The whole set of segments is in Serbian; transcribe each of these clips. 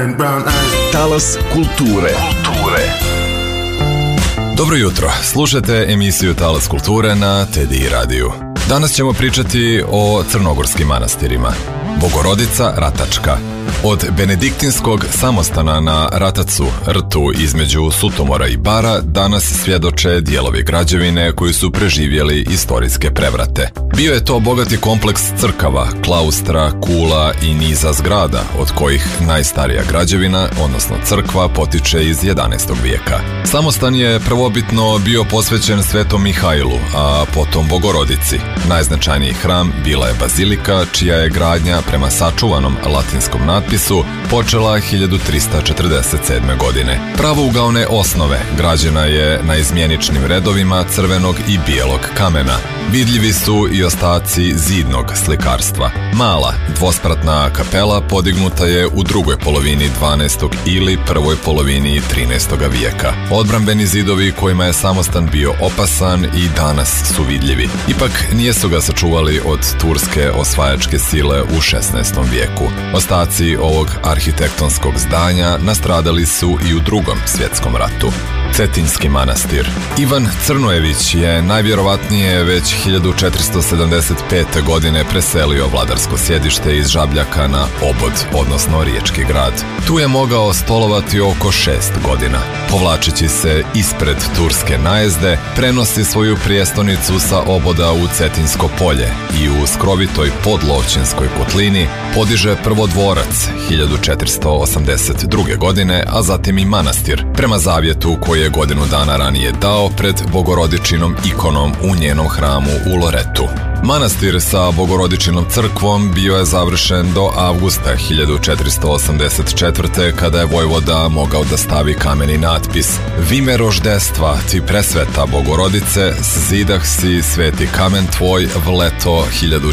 Talas kulture. Dobro jutro, slušate emisiju Talas kulture na TDI radiju. Danas ćemo pričati o crnogorskim manastirima. Bogorodica Ratačka. Od benediktinskog samostana na Ratacu, rtu između Sutomora i Bara, danas svjedoče dijelovi građevine koji su preživjeli istorijske prevrate. Bio je to bogati kompleks crkava, klaustra, kula i niza zgrada, od kojih najstarija građevina, odnosno crkva, potiče iz 11. vijeka. Samostan je prvobitno bio posvećen Svetom Mihajlu, a potom Bogorodici. Najznačajniji hram bila je bazilika, čija je gradnja prema sačuvanom latinskom natpisu počela 1347. godine. Pravougaone osnove građena je na izmjeničnim redovima crvenog i bijelog kamena. Vidljivi su i ostaci zidnog slikarstva. Mala, dvospratna kapela podignuta je u drugoj polovini 12. ili prvoj polovini 13. vijeka. Odbrambeni zidovi kojima je samostan bio opasan i danas su vidljivi. Ipak nijesu ga sačuvali od turske osvajačke sile u 16. vijeku. Ostaci ovog arhitektonskog zdanja nastradali su i u Drugom svjetskom ratu. Cetinjski manastir. Ivan Crnojević je najvjerovatnije već 1475. godine preselio vladarsko sjedište iz Žabljaka na Obod, odnosno Riječki grad. Tu je mogao stolovati oko 6 godina. Povlačeći se ispred turske najezde, prenosi svoju prijestolnicu sa Oboda u Cetinjsko polje i u skrovitoj podlovčinskoj kotlini podiže prvo dvorac 1482. godine, a zatim i manastir, prema zavjetu koji je godinu dana ranije dao pred Bogorodičinom ikonom u njenom hramu u Loretu. Manastir sa Bogorodičinom crkvom bio je završen do avgusta 1484. kada je vojvoda mogao da stavi kameni natpis Vime roždestva ti presveta Bogorodice, zidah si sveti kamen tvoj v leto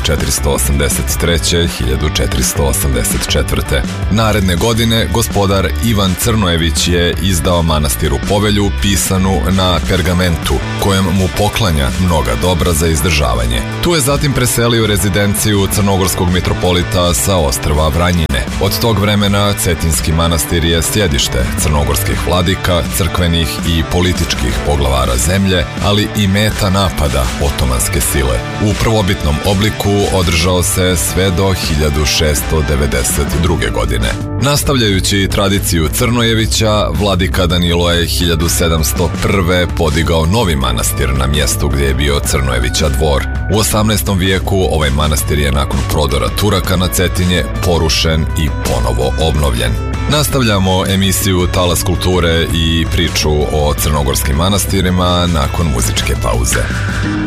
1483-1484. Naredne godine gospodar Ivan Crnojević je izdao manastiru povelju pisanu na pergamentu, kojem mu poklanja mnoga dobra za izdržavanje. Tu je zatim preselio rezidenciju crnogorskog mitropolita sa ostrva Vranjine. Od tog vremena Cetinjski manastir je sjedište crnogorskih vladika, crkvenih i političkih poglavara zemlje, ali i meta napada otomanske sile. U prvobitnom obliku održao se sve do 1692. godine. Nastavljajući tradiciju Crnojevića, vladika Danilo je 1701. podigao novi manastir na mjestu gdje je bio Crnojevića dvor. U 18. vijeku ovaj manastir je nakon prodora Turaka na Cetinje porušen i ponovo obnovljen. Nastavljamo emisiju Talas kulture i priču o crnogorskim manastirima nakon muzičke pauze.